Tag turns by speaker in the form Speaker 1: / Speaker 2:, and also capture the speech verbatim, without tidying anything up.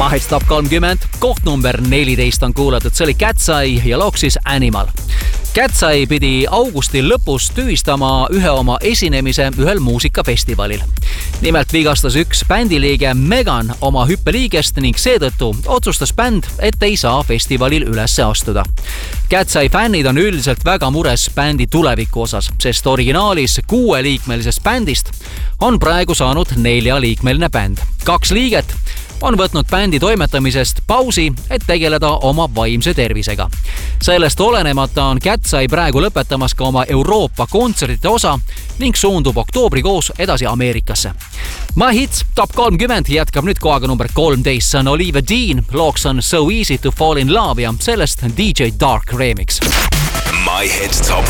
Speaker 1: Mahits Top kolmkümmend, koht number neliteist on kuulatud, see oli Cat's Eye ja looks siis Animal. Cat's Eye pidi augusti lõpus tühistama ühe oma esinemise ühel muusikafestivalil. Nimelt vigastas üks bändiliige Megan oma hüppeliigest ning seetõttu otsustas bänd, et ei saa festivalil ülesse astuda. Cat's Eye fännid on üldiselt väga mures bändi tuleviku osas, sest originaalis kuueliikmelisest bändist on praegu saanud neljaliikmeline bänd. Kaks liiget on võtnud bändi toimetamisest pausi, et tegeleda oma vaimse tervisega. Sellest olenemata on Cat's Eye praegu lõpetamas ka oma Euroopa kontserdite osa ning suundub oktoobrikoos edasi Ameerikasse. My Hits Top kolmkümmend jätkab nüüd kohaga number kolmteist, see on Olivia Dean, looks on So Easy to Fall in Love ja sellest D J Dark remix.
Speaker 2: My Hits Top